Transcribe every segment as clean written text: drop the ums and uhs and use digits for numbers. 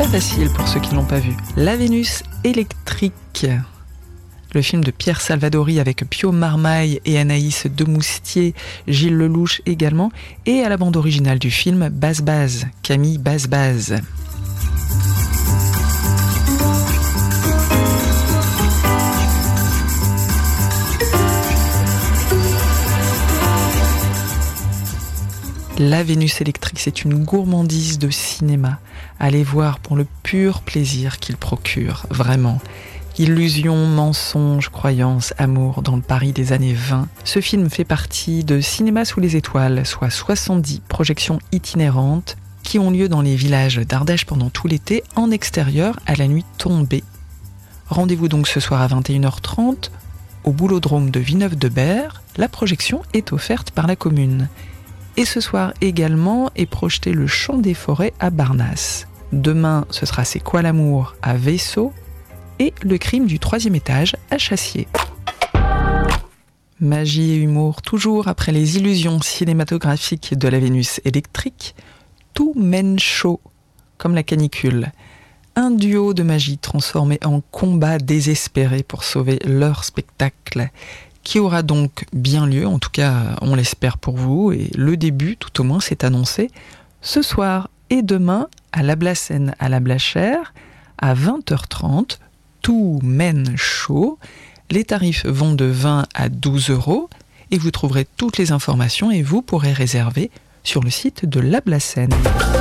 facile pour ceux qui ne l'ont pas vu. La Vénus électrique. Le film de Pierre Salvadori avec Pio Marmaille et Anaïs Demoustier, Gilles Lelouch également, et à la bande originale du film Baz Baz, Camille Baz Baz. La Vénus électrique, c'est une gourmandise de cinéma. Allez voir pour le pur plaisir qu'il procure, vraiment. Illusions, mensonges, croyances, amour dans le Paris des années 20. Ce film fait partie de Cinéma sous les étoiles, soit 70 projections itinérantes qui ont lieu dans les villages d'Ardèche pendant tout l'été, en extérieur à la nuit tombée. Rendez-vous donc ce soir à 21h30 au Boulodrome de Villeneuve-de-Berre. La projection est offerte par la commune. Et ce soir également est projeté Le Chant des Forêts à Barnas. Demain, ce sera C'est quoi l'amour à Vaisseau et Le Crime du 3e étage à Chassier. Magie et humour, toujours après les illusions cinématographiques de la Vénus électrique, tout mène chaud, comme la canicule. Un duo de magie transformé en combat désespéré pour sauver leur spectacle, qui aura donc bien lieu, en tout cas on l'espère pour vous, et le début tout au moins s'est annoncé, ce soir et demain à la Blacenne à la Blachère, à 20h30, tout mène chaud. Les tarifs vont de 20 à 12 € et vous trouverez toutes les informations et vous pourrez réserver sur le site de la Blacenne.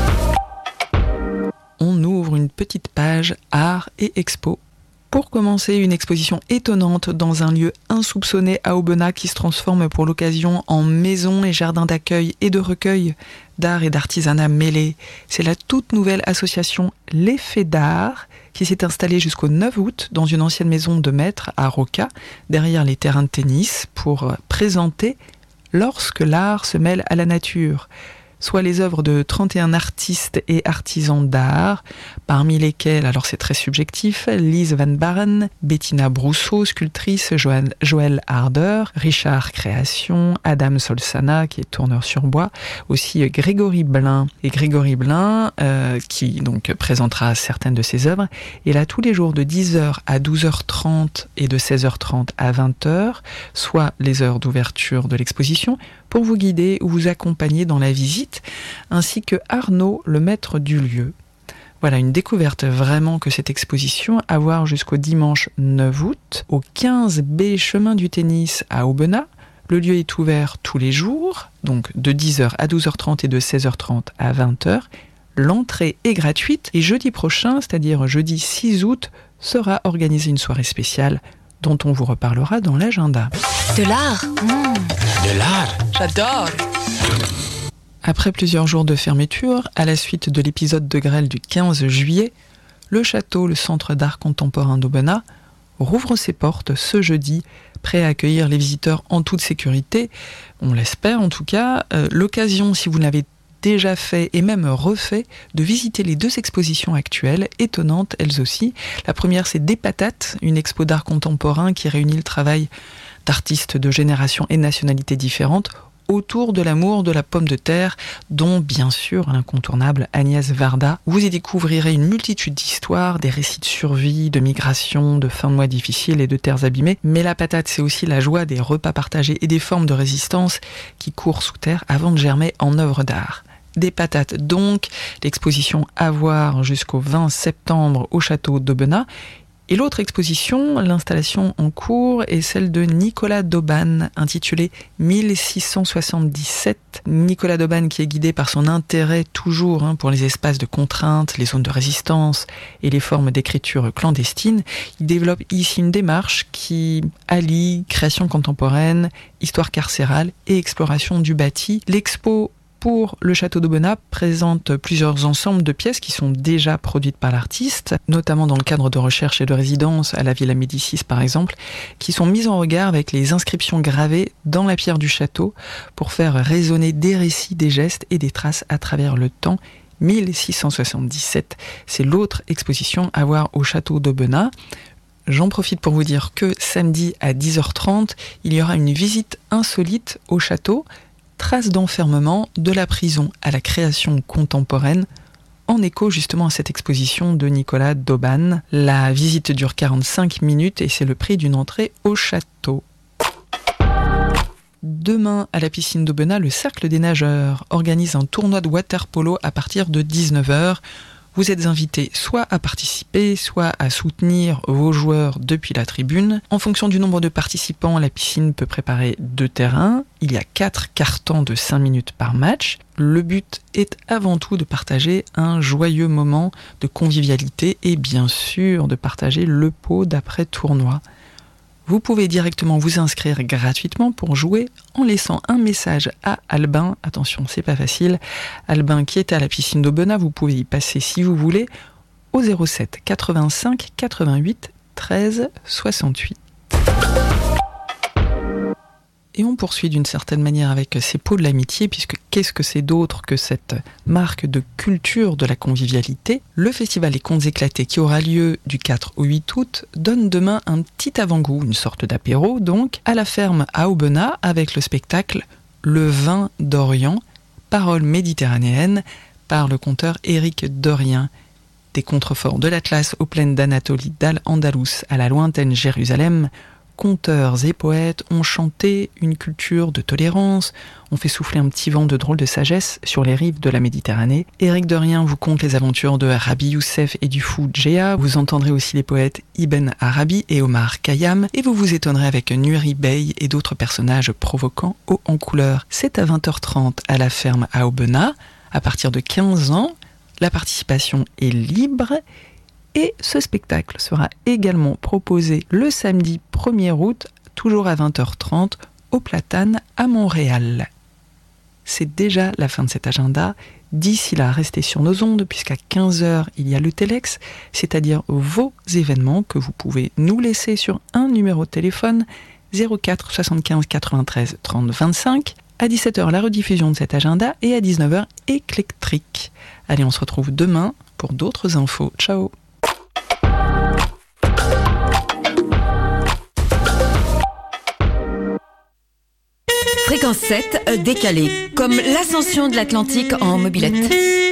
On ouvre une petite page art et expo. Pour commencer, une exposition étonnante dans un lieu insoupçonné à Aubenas qui se transforme pour l'occasion en maison et jardin d'accueil et de recueil d'art et d'artisanat mêlés. C'est la toute nouvelle association L'Effet d'Art qui s'est installée jusqu'au 9 août dans une ancienne maison de maître à Roca, derrière les terrains de tennis, pour présenter Lorsque l'art se mêle à la nature, soit les œuvres de 31 artistes et artisans d'art, parmi lesquels, alors c'est très subjectif, Lise Van Baren, Bettina Brousseau, sculptrice, Joël Harder, Richard Création, Adam Solsana, qui est tourneur sur bois, aussi Grégory Blin. Et Grégory Blin, qui donc présentera certaines de ses œuvres, est là tous les jours de 10h à 12h30 et de 16h30 à 20h, soit les heures d'ouverture de l'exposition, pour vous guider ou vous accompagner dans la visite, ainsi que Arnaud, le maître du lieu. Voilà, une découverte vraiment que cette exposition, à voir jusqu'au dimanche 9 août, au 15 B chemin du tennis à Aubenas. Le lieu est ouvert tous les jours, donc de 10h à 12h30 et de 16h30 à 20h. L'entrée est gratuite et jeudi prochain, c'est-à-dire jeudi 6 août, sera organisée une soirée spéciale dont on vous reparlera dans l'agenda. De l'art. De l'art. J'adore. Après plusieurs jours de fermeture, à la suite de l'épisode de grêle du 15 juillet, le château, le centre d'art contemporain d'Aubenas, rouvre ses portes ce jeudi, prêt à accueillir les visiteurs en toute sécurité. On l'espère en tout cas. L'occasion, si vous l'avez déjà fait et même refait, de visiter les 2 expositions actuelles, étonnantes elles aussi. La première, c'est Des Patates, une expo d'art contemporain qui réunit le travail d'artistes de générations et nationalités différentes autour de l'amour de la pomme de terre, dont bien sûr l'incontournable Agnès Varda. Vous y découvrirez une multitude d'histoires, des récits de survie, de migration, de fins de mois difficiles et de terres abîmées. Mais la patate, c'est aussi la joie des repas partagés et des formes de résistance qui courent sous terre avant de germer en œuvres d'art. Des Patates donc, l'exposition à voir jusqu'au 20 septembre au château d'Aubenas. Et l'autre exposition, l'installation en cours, est celle de Nicolas Dauban, intitulée 1677. Nicolas Dauban qui est guidé par son intérêt toujours pour les espaces de contrainte, les zones de résistance et les formes d'écriture clandestine. Il développe ici une démarche qui allie création contemporaine, histoire carcérale et exploration du bâti. L'expo pour le château d'Aubenas présente plusieurs ensembles de pièces qui sont déjà produites par l'artiste, notamment dans le cadre de recherche et de résidence à la Villa Médicis par exemple, qui sont mises en regard avec les inscriptions gravées dans la pierre du château pour faire résonner des récits, des gestes et des traces à travers le temps. 1677, c'est l'autre exposition à voir au château d'Aubenas. J'en profite pour vous dire que samedi à 10h30, il y aura une visite insolite au château, traces d'enfermement de la prison à la création contemporaine, en écho justement à cette exposition de Nicolas d'Auban. La visite dure 45 minutes et c'est le prix d'une entrée au château. Demain, à la piscine d'Aubenas, le Cercle des Nageurs organise un tournoi de water-polo à partir de 19h. Vous êtes invités soit à participer, soit à soutenir vos joueurs depuis la tribune. En fonction du nombre de participants, la piscine peut préparer 2 terrains. Il y a 4 cartons de 5 minutes par match. Le but est avant tout de partager un joyeux moment de convivialité et bien sûr de partager le pot d'après-tournoi. Vous pouvez directement vous inscrire gratuitement pour jouer en laissant un message à Albin. Attention, c'est pas facile. Albin qui est à la piscine d'Aubenas, vous pouvez y passer si vous voulez au 07 85 88 13 68. Et on poursuit d'une certaine manière avec ces pots de l'amitié, puisque qu'est-ce que c'est d'autre que cette marque de culture de la convivialité ? Le festival Les Contes Éclatés, qui aura lieu du 4 au 8 août, donne demain un petit avant-goût, une sorte d'apéro, donc, à la ferme à Aubenas, avec le spectacle Le Vin d'Orient, paroles méditerranéennes, par le conteur Éric Dorien. Des contreforts de l'Atlas aux plaines d'Anatolie, d'Al-Andalus à la lointaine Jérusalem, conteurs et poètes ont chanté une culture de tolérance, ont fait souffler un petit vent de drôle de sagesse sur les rives de la Méditerranée. Éric Dorien vous conte les aventures de Rabbi Youssef et du fou Djéa. Vous entendrez aussi les poètes Ibn Arabi et Omar Khayyam. Et vous vous étonnerez avec Nuri Bey et d'autres personnages provoquants hauts en couleur. C'est à 20h30 à la ferme à Aubenas. À partir de 15 ans, la participation est libre. Et ce spectacle sera également proposé le samedi 1er août, toujours à 20h30, au Platane à Montréal. C'est déjà la fin de cet agenda. D'ici là, restez sur nos ondes, puisqu'à 15h, il y a le Telex, c'est-à-dire vos événements que vous pouvez nous laisser sur un numéro de téléphone 04 75 93 30 25. À 17h, la rediffusion de cet agenda et à 19h, éclectrique. Allez, on se retrouve demain pour d'autres infos. Ciao! Fréquence 7, décalée, comme l'ascension de l'Atlantique en mobilette.